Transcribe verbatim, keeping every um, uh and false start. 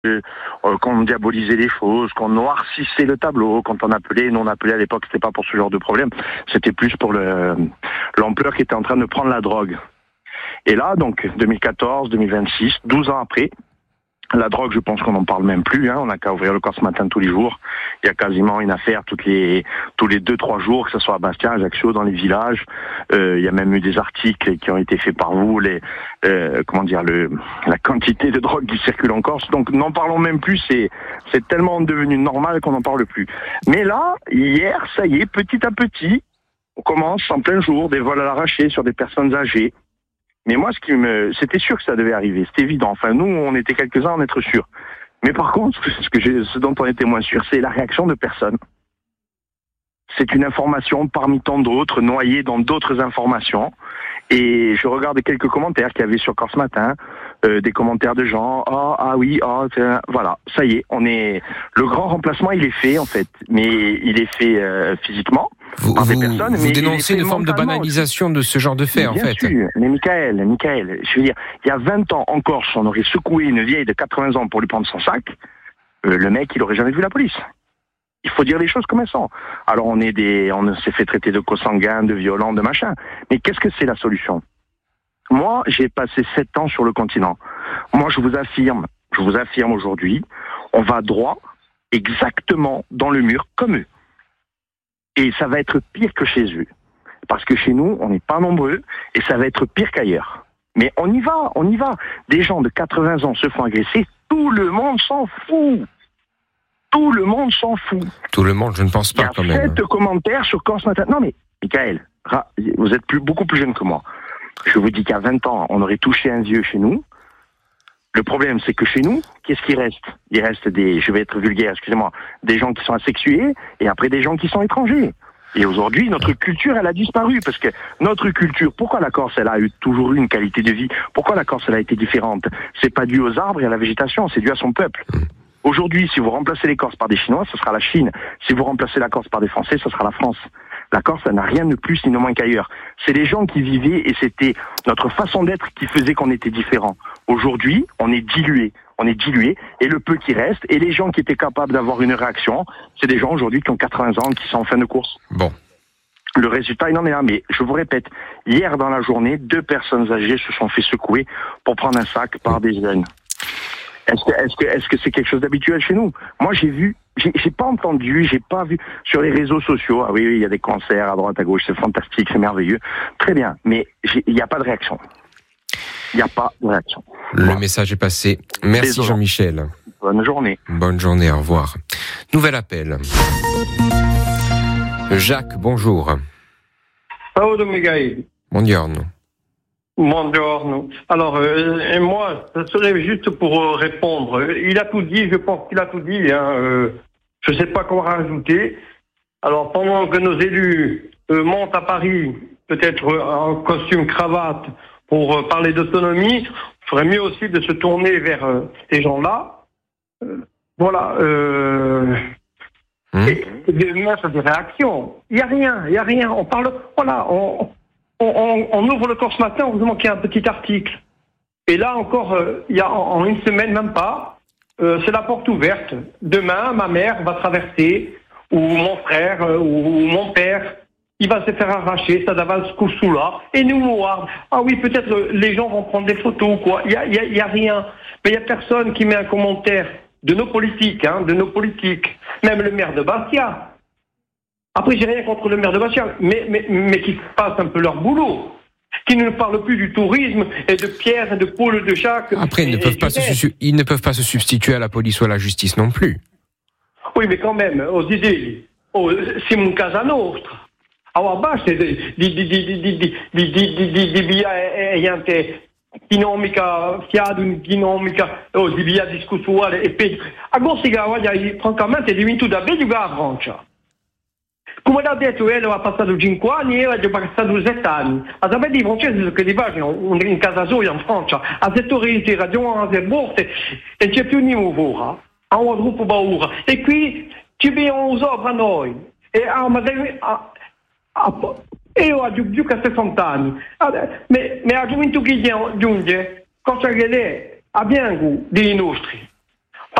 euh, qu'on diabolisait les choses, qu'on noircissait le tableau, quand on appelait, nous on appelait à l'époque, c'était pas pour ce genre de problème, c'était plus pour le, l'ampleur qui était en train de prendre la drogue. Et là, donc, deux mille quatorze, deux mille vingt-six, douze ans après, la drogue, je pense qu'on n'en parle même plus, hein. On n'a qu'à ouvrir le corps ce matin tous les jours. Il y a quasiment une affaire toutes les, tous les deux, trois jours, que ce soit à Bastia, à Ajaccio, dans les villages. Euh, il y a même eu des articles qui ont été faits par vous, les, euh, comment dire, le, la quantité de drogue qui circule en Corse. Donc, n'en parlons même plus, c'est, c'est tellement devenu normal qu'on n'en parle plus. Mais là, hier, ça y est, petit à petit, on commence en plein jour, des vols à l'arraché sur des personnes âgées. Mais moi, ce qui me, c'était sûr que ça devait arriver, c'était évident. Enfin, nous, on était quelques-uns à en être sûrs. Mais par contre, ce que j'ai, ce dont on était moins sûr, c'est la réaction de personnes. C'est une information parmi tant d'autres, noyée dans d'autres informations. Et je regarde quelques commentaires qu'il y avait sur Corse Matin, euh, des commentaires de gens, ah, ah oui, ah, voilà, ça y est, on est, le grand remplacement, il est fait, en fait. Mais il est fait euh, physiquement. Vous, par des vous, personnes, vous mais dénoncez une forme de banalisation de ce genre de fait, en fait. Bien sûr, mais Michael, Michael, je veux dire, il y a vingt ans en Corse, on aurait secoué une vieille de quatre-vingts ans pour lui prendre son sac, euh, le mec, il aurait jamais vu la police. Il faut dire les choses comme elles sont. Alors on est des, on s'est fait traiter de consanguins, de violents, de machin. Mais qu'est-ce que c'est la solution? Moi, j'ai passé sept ans sur le continent. Moi, je vous affirme, je vous affirme aujourd'hui, on va droit, exactement dans le mur, comme eux. Et ça va être pire que chez eux. Parce que chez nous, on n'est pas nombreux, et ça va être pire qu'ailleurs. Mais on y va, on y va. Des gens de quatre-vingts ans se font agresser, tout le monde s'en fout. Tout le monde s'en fout. Tout le monde, je ne pense pas quand même. Il y a sept commentaires sur Corse Matin. Non mais, Michael, vous êtes plus, beaucoup plus jeune que moi. Je vous dis qu'à vingt ans, on aurait touché un vieux chez nous. Le problème, c'est que chez nous, qu'est-ce qui reste? Il reste des, je vais être vulgaire, excusez-moi, des gens qui sont asexués et après des gens qui sont étrangers. Et aujourd'hui, notre culture, elle a disparu parce que notre culture, pourquoi la Corse, elle a eu toujours eu une qualité de vie? Pourquoi la Corse, elle a été différente? C'est pas dû aux arbres et à la végétation, c'est dû à son peuple. Aujourd'hui, si vous remplacez les Corses par des Chinois, ce sera la Chine. Si vous remplacez la Corse par des Français, ce sera la France. La Corse, elle n'a rien de plus ni de moins qu'ailleurs. C'est les gens qui vivaient et c'était notre façon d'être qui faisait qu'on était différents. Aujourd'hui, on est dilué. On est dilué. Et le peu qui reste, et les gens qui étaient capables d'avoir une réaction, c'est des gens aujourd'hui qui ont quatre-vingts ans, qui sont en fin de course. Bon. Le résultat, il en est là. Mais je vous répète, hier dans la journée, deux personnes âgées se sont fait secouer pour prendre un sac par des jeunes. Est-ce que, est-ce que, est-ce que c'est quelque chose d'habituel chez nous? Moi, j'ai vu, j'ai, j'ai pas entendu, j'ai pas vu sur les réseaux sociaux. Ah oui, oui, il y a des concerts à droite, à gauche, c'est fantastique, c'est merveilleux. Très bien, mais il n'y a pas de réaction. Il n'y a pas de réaction. Le voilà. Message est passé. Merci Désolé. Jean-Michel. Bonne journée. Bonne journée, au revoir. Nouvel appel. Jacques, bonjour. Ciao Michael. Buongiorno. Buongiorno. Alors, euh, et moi, ça serait juste pour euh, répondre. Il a tout dit, je pense qu'il a tout dit. Hein, euh, je ne sais pas quoi rajouter. Alors, pendant que nos élus euh, montent à Paris, peut-être euh, en costume cravate, pour euh, parler d'autonomie, il ferait mieux aussi de se tourner vers euh, ces gens-là. Euh, voilà. Euh, mmh. et, et de mettre des réactions. Il n'y a rien, il n'y a rien. On parle... Voilà, on... On, on, on ouvre le Corse Matin, heureusement qu'il y a un petit article. Et là encore, euh, il y a en, en une semaine, même pas, euh, c'est la porte ouverte. Demain, ma mère va traverser, ou mon frère, euh, ou, ou mon père, il va se faire arracher, ça va se coucher là, et nous, nous, ah oui, peut-être euh, les gens vont prendre des photos, quoi. Il y a, il y a, il y a rien. Mais il y a personne qui met un commentaire de nos politiques, hein, de nos politiques. Même le maire de Bastia. Après, j'ai rien contre le maire de Bastia, mais, mais, mais qui fassent un peu leur boulot. Qui ne parlent plus du tourisme et de Pierre et de Paul de Jacques. Après, ils ne, peuvent pas se, ils ne peuvent pas se substituer à la police ou à la justice non plus. Oui, mais quand même, on disait, oh, c'est mon casa nostra. Alors, basta di di di di di di di di di via e dinamica, fiado, dinamica, oh, di via discussuale e peggio. A Gossiga, guarda, francamente, è diventato davvero la Francia. Come l'ha detto, lei ha passato cinque anni e lei ha passato sette anni. A sapere i francesi che li facciano in casa sua in Francia, a settore di radio, a borse, e c'è più niente, a un gruppo paura. E qui ci abbiamo usato a noi. E a io ho più che sessanta anni. Ma a gioventù che giunge, cosa che lei ha bianco dei nostri.